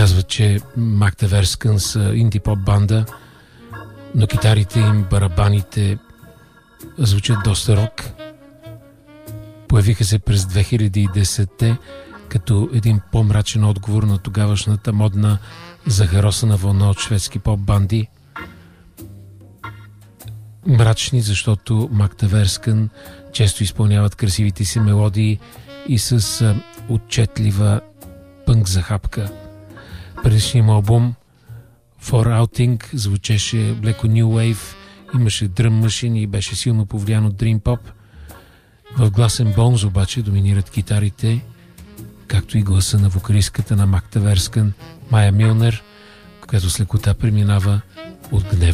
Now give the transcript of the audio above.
Казват, че Magda Versken са инди-поп банда, но китарите им, барабаните звучат доста рок. Появиха се през 2010-те като един по-мрачен отговор на тогавашната модна захаросана вълна от шведски поп-банди. Мрачни, защото Magda Versken често изпълняват красивите си мелодии и с отчетлива пънк захапка. Предишният му албум For Outing звучеше леко New Wave, имаше дръм машини и беше силно повлиян от Dream Pop. В гласен бонус обаче доминират китарите, както и гласа на вокалистката на Magda Versken, Майя Милнер, която с лекота преминава от гнев